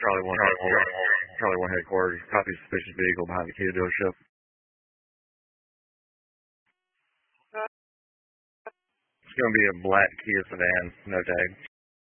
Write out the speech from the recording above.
Charlie 1 headquarters. Copy suspicious vehicle behind the Kia dealership. It's going to be a black Kia sedan, no tag.